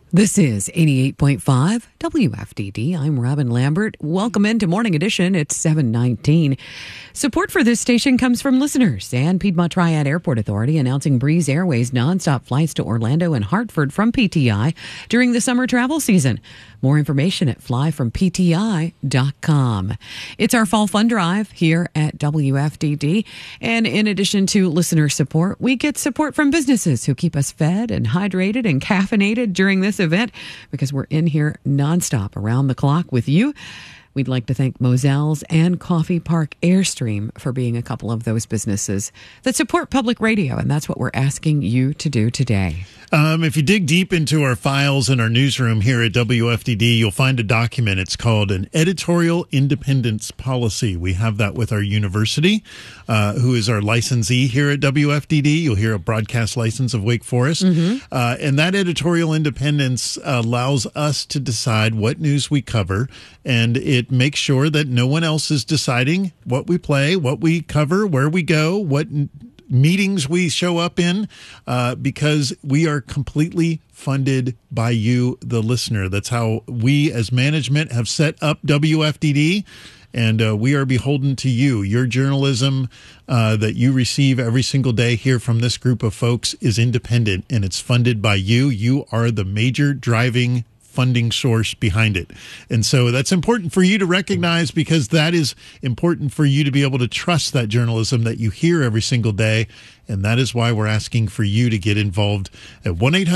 This is 88.5 WFDD. I'm Robin Lambert. Welcome into Morning Edition. It's 7:19. Support for this station comes from listeners and Piedmont Triad Airport Authority announcing Breeze Airways nonstop flights to Orlando and Hartford from PTI during the summer travel season. More information at flyfrompti.com. It's our fall fund drive here at WFDD. And in addition to listener support, we get support from businesses who keep us fed and hydrated and caffeinated during this event because we're in here nonstop around the clock with you. We'd like to thank Moselles and Coffee Park Airstream for being a couple of those businesses that support public radio, and that's what we're asking you to do today. If you dig deep into our files in our newsroom here at WFDD, you'll find a document. It's called an editorial independence policy. We have that with our university, who is our licensee here at WFDD. You'll hear a broadcast license of Wake Forest. And that editorial independence allows us to decide what news we cover, and it makes sure that no one else is deciding what we play, what we cover, where we go, what meetings we show up in, because we are completely funded by you, the listener. That's how we as management have set up WFDD, and we are beholden to you. Your journalism that you receive every single day here from this group of folks is independent, and it's funded by you. You are the major driving funding source behind it. And so that's important for you to recognize, because that is important for you to be able to trust that journalism that you hear every single day. And that is why we're asking for you to get involved at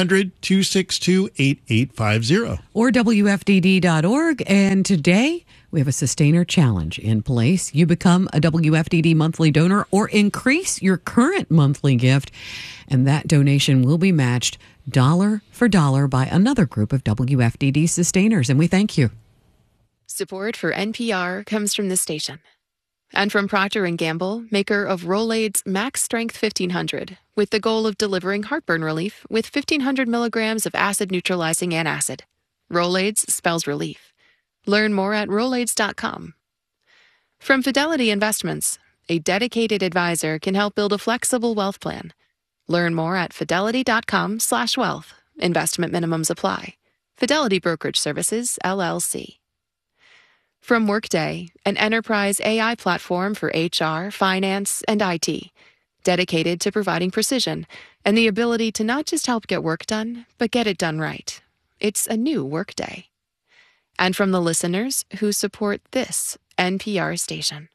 1-800-262-8850 or WFDD.org. And today we have a Sustainer Challenge in place. You become a WFDD monthly donor or increase your current monthly gift, and that donation will be matched dollar for dollar by another group of WFDD sustainers, and we thank you. Support for NPR comes from this station and from Procter & Gamble, maker of Rolaids Max Strength 1500, with the goal of delivering heartburn relief with 1,500 milligrams of acid-neutralizing antacid. Rolaids spells relief. Learn more at Rolaids.com. From Fidelity Investments, a dedicated advisor can help build a flexible wealth plan. Learn more at fidelity.com/wealth. Investment minimums apply. Fidelity Brokerage Services, LLC. From Workday, an enterprise AI platform for HR, finance, and IT, dedicated to providing precision and the ability to not just help get work done, but get it done right. It's a new Workday. And from the listeners who support this NPR station.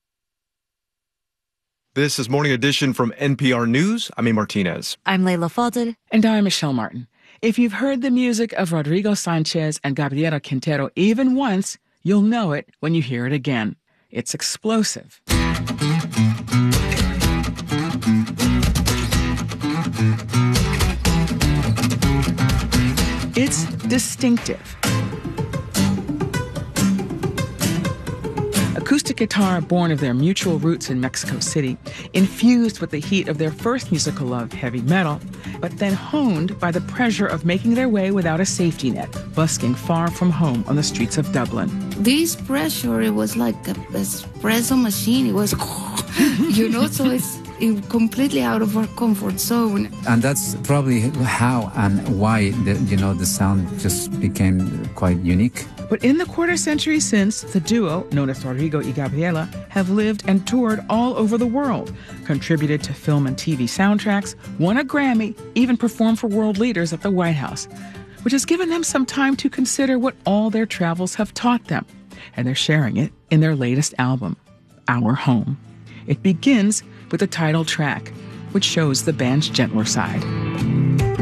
This is Morning Edition from NPR News. I'm A. Martinez. I'm Leila Fadel. And I'm Michelle Martin. If you've heard the music of Rodrigo Sanchez and Gabriela Quintero even once, you'll know it when you hear it again. It's explosive. It's distinctive. Acoustic guitar born of their mutual roots in Mexico City, infused with the heat of their first musical love, heavy metal, but then honed by the pressure of making their way without a safety net, busking far from home on the streets of Dublin. This pressure, it was like an espresso machine. It was, so it's completely out of our comfort zone. And that's probably how and why the sound just became quite unique. But in the quarter century since, the duo, known as Rodrigo y Gabriela, have lived and toured all over the world, contributed to film and TV soundtracks, won a Grammy, even performed for world leaders at the White House, which has given them some time to consider what all their travels have taught them. And they're sharing it in their latest album, Our Home. It begins with the title track, which shows the band's gentler side.